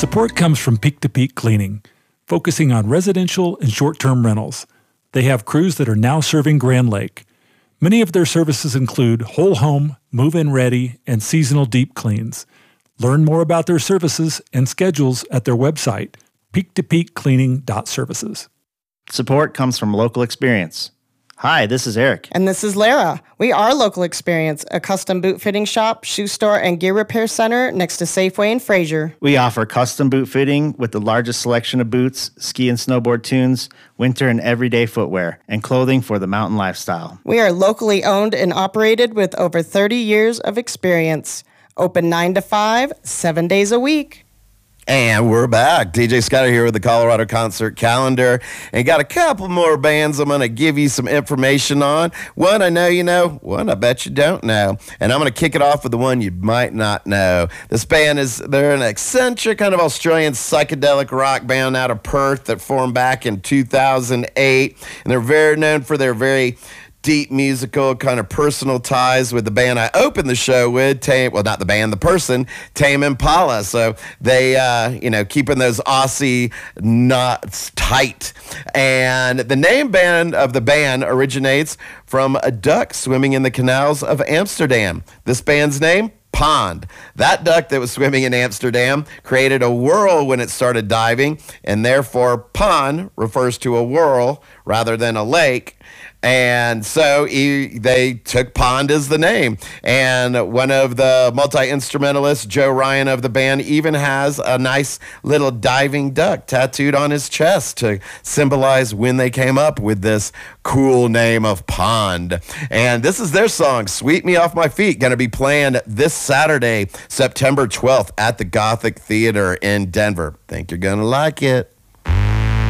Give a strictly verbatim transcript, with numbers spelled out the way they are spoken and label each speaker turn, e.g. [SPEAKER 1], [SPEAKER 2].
[SPEAKER 1] Support comes from Peak to Peak Cleaning, focusing on residential and short-term rentals. They have crews that are now serving Grand Lake. Many of their services include whole home, move-in ready, and seasonal deep cleans. Learn more about their services and schedules at their website, peak to peak cleaning dot services.
[SPEAKER 2] Support comes from Local Experience. Hi, this is Eric.
[SPEAKER 3] And this is Lara. We are Local Experience, a custom boot fitting shop, shoe store, and gear repair center next to Safeway in Fraser.
[SPEAKER 2] We offer custom boot fitting with the largest selection of boots, ski and snowboard tunes, winter and everyday footwear, and clothing for the mountain lifestyle.
[SPEAKER 3] We are locally owned and operated with over thirty years of experience. Open nine to five, seven days a week.
[SPEAKER 4] And we're back. D J Scott here with the Colorado Concert Calendar. And got a couple more bands I'm going to give you some information on. One I know you know, one I bet you don't know. And I'm going to kick it off with the one you might not know. This band is, they're an eccentric kind of Australian psychedelic rock band out of Perth that formed back in two thousand eight. And they're very known for their very deep musical kind of personal ties with the band I opened the show with, Tame, well, not the band, the person, Tame Impala. So they, uh, you know, keeping those Aussie knots tight. And the name band of the band originates from a duck swimming in the canals of Amsterdam. This band's name? Pond. That duck that was swimming in Amsterdam created a whirl when it started diving, and therefore pond refers to a whirl rather than a lake. And so he, they took Pond as the name. And one of the multi-instrumentalists, Joe Ryan of the band, even has a nice little diving duck tattooed on his chest to symbolize when they came up with this cool name of Pond. And this is their song, Sweep Me Off My Feet, going to be playing this Saturday, September twelfth at the Gothic Theater in Denver. Think you're going to like it.